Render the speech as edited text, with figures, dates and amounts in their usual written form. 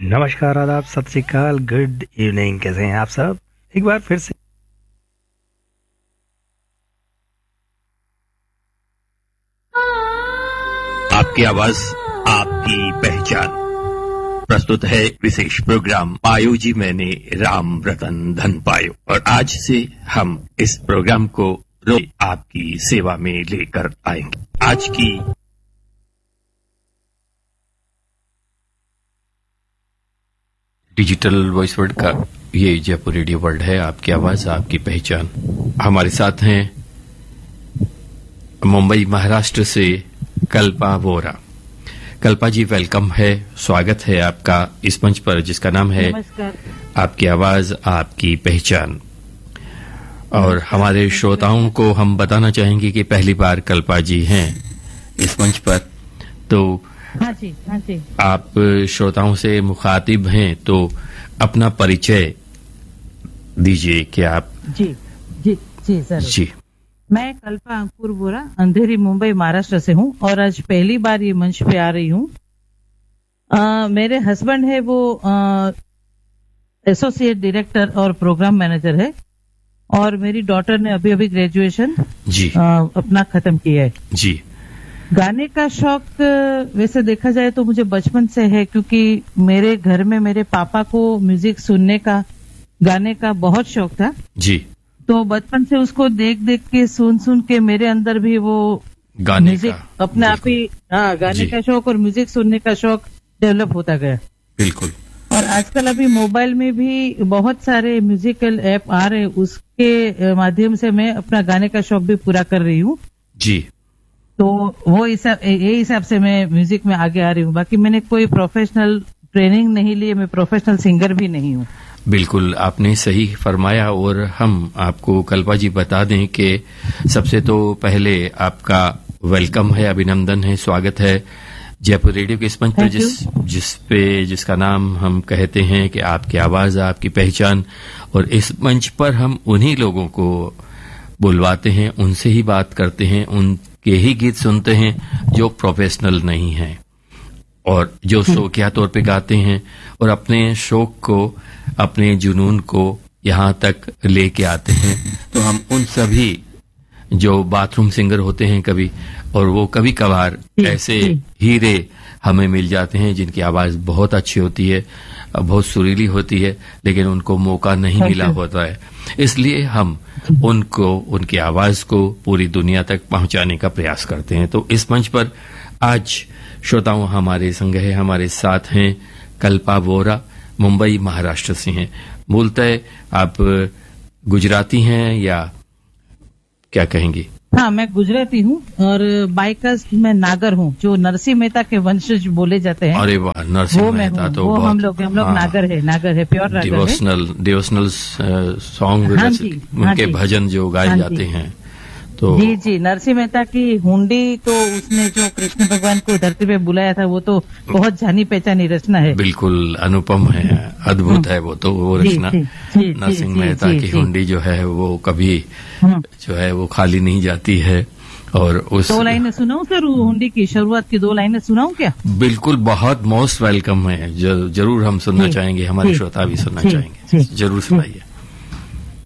नमस्कार, आदाब, सत श्री अकाल, गुड इवनिंग। कैसे हैं आप सब? एक बार फिर से आपकी आवाज, आपकी पहचान। प्रस्तुत है विशेष प्रोग्राम पायो जी मैंने राम रतन धन पायो। और आज से हम इस प्रोग्राम को रोज आपकी सेवा में लेकर आएंगे। आज की डिजिटल वॉइस वर्ल्ड का ये जयपुर रेडियो वर्ल्ड है। आपकी आवाज, आपकी पहचान। हमारे साथ हैं मुंबई महाराष्ट्र से कल्पा वोरा। कल्पा जी, वेलकम है, स्वागत है आपका इस मंच पर जिसका नाम है आपकी आवाज, आपकी पहचान। और हमारे श्रोताओं को हम बताना चाहेंगे कि पहली बार कल्पा जी हैं इस मंच पर, तो हाँ जी। आप श्रोताओं से मुखातिब हैं, तो अपना परिचय दीजिए कि आप। जी जरूर। जी, मैं कल्पा अंकुर वोरा अंधेरी मुंबई महाराष्ट्र से हूँ और आज पहली बार ये मंच पे आ रही हूँ। मेरे हस्बैंड है वो एसोसिएट डायरेक्टर और प्रोग्राम मैनेजर है, और मेरी डॉटर ने अभी अभी ग्रेजुएशन जी अपना खत्म किया है। जी। गाने का शौक वैसे देखा जाए तो मुझे बचपन से है, क्योंकि मेरे घर में मेरे पापा को म्यूजिक सुनने का, गाने का बहुत शौक था। जी। तो बचपन से उसको देख देख के, सुन के मेरे अंदर भी वो गाने म्यूजिक का अपने आप ही, गाने का शौक और म्यूजिक सुनने का शौक डेवलप होता गया। बिल्कुल। और आजकल अभी मोबाइल में भी बहुत सारे म्यूजिकल ऐप आ रहे हैं, उसके माध्यम से मैं अपना गाने का शौक भी पूरा कर रही हूँ। जी। तो वो ये हिसाब से मैं म्यूजिक में आगे आ रही हूँ। बाकी मैंने कोई प्रोफेशनल ट्रेनिंग नहीं ली है, मैं प्रोफेशनल सिंगर भी नहीं हूँ। बिल्कुल, आपने सही फरमाया। और हम आपको कल्पा जी बता दें कि सबसे तो पहले आपका वेलकम है, अभिनंदन है, स्वागत है जयपुर रेडियो के इस मंच पर, जिसका नाम हम कहते हैं कि आपकी आवाज, आपकी पहचान। और इस मंच पर हम उन्हीं लोगों को बुलवाते हैं, उनसे ही बात करते हैं, उनके ही गीत सुनते हैं जो प्रोफेशनल नहीं हैं और जो शौकिया तौर पे गाते हैं और अपने शौक को, अपने जुनून को यहाँ तक लेके आते हैं। तो हम उन सभी जो बाथरूम सिंगर होते हैं कभी, और वो कभी कभार ऐसे हीरे हमें मिल जाते हैं जिनकी आवाज बहुत अच्छी होती है, बहुत सुरीली होती है, लेकिन उनको मौका नहीं मिला होता है। इसलिए हम उनको, उनकी आवाज को पूरी दुनिया तक पहुंचाने का प्रयास करते हैं। तो इस मंच पर आज श्रोताओं हमारे संग है, हमारे साथ हैं कल्पा वोरा, मुंबई महाराष्ट्र से हैं। मूलतः आप गुजराती हैं या क्या कहेंगे? हाँ, मैं गुजराती हूँ और बाइकर्स मैं नागर हूँ, जो नरसिंह मेहता के वंशज बोले जाते हैं। अरे वाह, नरसिंह मेहता तो वो बहुत, हम लोग नागर है, प्योर नागर है। डिवोशनल सॉन्ग, उनके भजन जो गाए जाते हैं। तो जी, नरसिंह मेहता की हुंडी, तो उसने जो कृष्ण भगवान को धरती पे बुलाया था, वो तो बहुत जानी पहचानी रचना है। बिल्कुल अनुपम है, अद्भुत है वो रचना। नरसिंह मेहता की हुंडी जो है वो कभी जो है वो खाली नहीं जाती है। और उस 2 लाइनें सुनाऊं सर, हुंडी की शुरुआत की 2 लाइनें सुनाऊं क्या? बिल्कुल, बहुत मोस्ट वेलकम है, जरूर हम सुनना चाहेंगे, हमारे श्रोता भी सुनना चाहेंगे। जरूर सुनाइए।